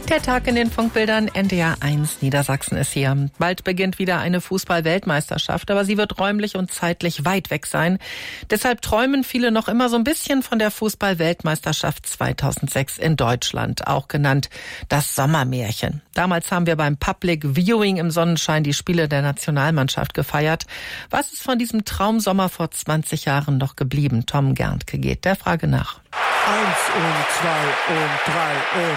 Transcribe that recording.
Der Tag in den Funkbildern, NDR 1 Niedersachsen ist hier. Bald beginnt wieder eine Fußball-Weltmeisterschaft, aber sie wird räumlich und zeitlich weit weg sein. Deshalb träumen viele noch immer so ein bisschen von der Fußball-Weltmeisterschaft 2006 in Deutschland, auch genannt das Sommermärchen. Damals haben wir beim Public Viewing im Sonnenschein die Spiele der Nationalmannschaft gefeiert. Was ist von diesem Traumsommer vor 20 Jahren noch geblieben? Tom Gerntke geht der Frage nach. 1 und 2 und 3 und